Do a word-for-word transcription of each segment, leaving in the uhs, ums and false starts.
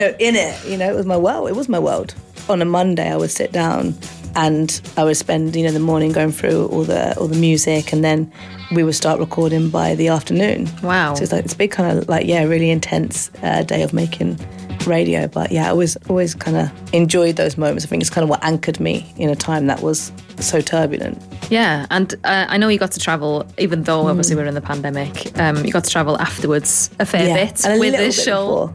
in it, you know, it was my world. It was my world. On a Monday, I would sit down and I would spend, you know, the morning going through all the all the music, and then we would start recording by the afternoon. Wow. So it's like it's a big kind of like, yeah, really intense uh, day of making radio. But yeah, I always, always kind of enjoyed those moments. I think it's kind of what anchored me in a time that was so turbulent. Yeah, and uh, I know you got to travel, even though obviously mm. we were in the pandemic, um, you got to travel afterwards a fair yeah. bit and a with little this bit show. Before.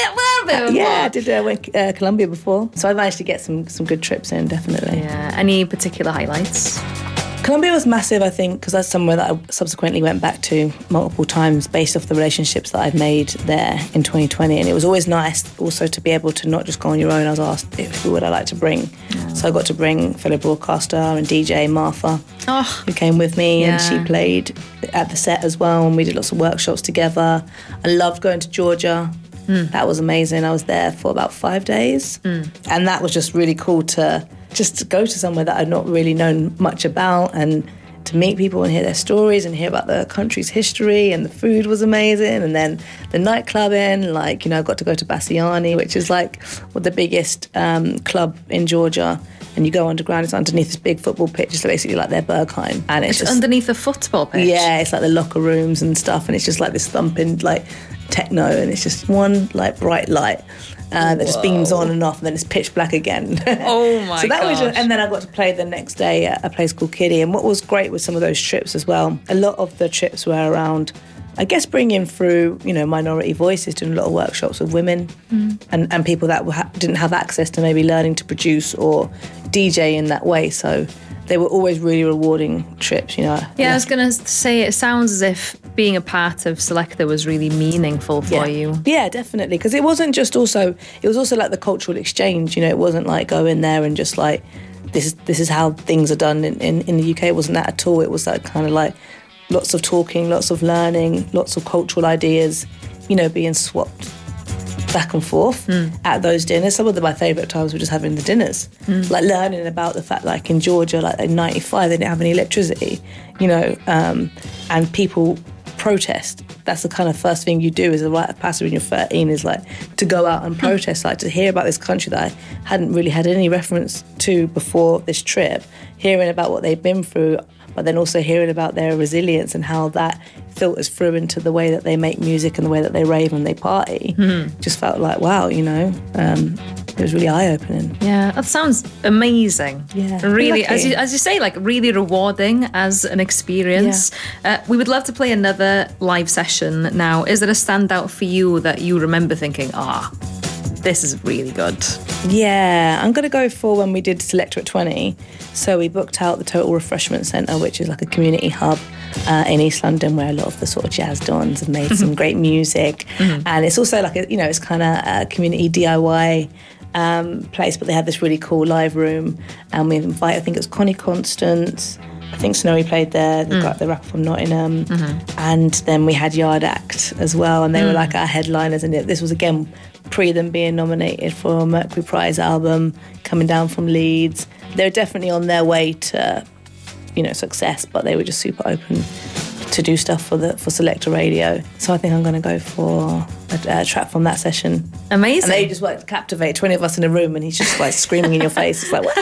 Uh, yeah, I did uh, went uh, Colombia before, so I managed to get some some good trips in, definitely. Yeah. Any particular highlights? Colombia was massive, I think, because that's somewhere that I subsequently went back to multiple times based off the relationships that I'd made there in twenty twenty. And it was always nice also to be able to not just go on your own. I was asked if, who would I like to bring. Oh. So I got to bring fellow broadcaster and D J Martha, oh. who came with me, yeah. and she played at the set as well, and we did lots of workshops together. I loved going to Georgia. Mm. That was amazing. I was there for about five days. Mm. And that was just really cool to just to go to somewhere that I'd not really known much about, and to meet people and hear their stories and hear about the country's history. And the food was amazing. And then the nightclubbing, like, you know, I got to go to Bassiani, which is like well, the biggest um, club in Georgia. And you go underground, it's underneath this big football pitch. It's basically like their Berghain. And it's, it's just underneath a football pitch? Yeah, it's like the locker rooms and stuff. And it's just like this thumping, like, techno. And it's just one, like, bright light uh, that just beams on and off. And then it's pitch black again. Oh, my so that gosh. was just, and then I got to play the next day at a place called Kitty. And what was great with some of those trips as well, a lot of the trips were around, I guess, bringing through, you know, minority voices, doing a lot of workshops with women mm. and, and people that ha- didn't have access to maybe learning to produce or D J in that way. So they were always really rewarding trips, you know. Yeah, yeah. I was going to say, it sounds as if being a part of Selecta was really meaningful for yeah. you. Yeah, definitely. Because it wasn't just also, it was also like the cultural exchange, you know. It wasn't like go in there and just like, this is this is how things are done in, in, in the U K. It wasn't that at all. It was like kind of like, lots of talking, lots of learning, lots of cultural ideas, you know, being swapped back and forth mm. at those dinners. Some of the, my favourite times were just having the dinners, mm. like learning about the fact, like in Georgia, like in ninety-five, they didn't have any electricity, you know, um, and people protest. That's the kind of first thing you do as a rite of passage when you're thirteen, is like to go out and protest, like to hear about this country that I hadn't really had any reference to before this trip, hearing about what they've been through, but then also hearing about their resilience and how that filters through into the way that they make music and the way that they rave and they party. Mm-hmm. Just felt like, wow, you know, um, it was really eye-opening. Yeah, that sounds amazing. Yeah, really, as you, as you say, like really rewarding as an experience. Yeah. Uh, we would love to play another live session now. Is there a standout for you that you remember thinking, ah, this is really good? Yeah, I'm going to go for when we did Selecta at twenty. So we booked out the Total Refreshment Centre, which is like a community hub uh, in East London where a lot of the sort of jazz dons have made some great music. Mm-hmm. And it's also like, a, you know, it's kind of a community D I Y um, place, but they had this really cool live room. And we invited, I think it was Connie Constance, I think Snowy played there, the, mm. the rapper from Nottingham. Mm-hmm. And then we had Yard Act as well, and they mm. were like our headliners. And it, this was, again, pre them being nominated for a Mercury Prize album, coming down from Leeds. They were definitely on their way to, you know, success, but they were just super open to do stuff for the for Selecta Radio. So I think I'm going to go for a, a track from that session. Amazing. And they just like captivate twenty of us in a room, and he's just like screaming in your face. It's like, what?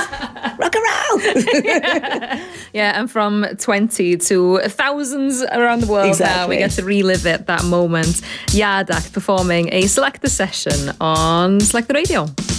Rock around. yeah. yeah, and from twenty to thousands around the world exactly. now, we get to relive it, that moment. Yard Act performing a Selecta session on Selecta Radio.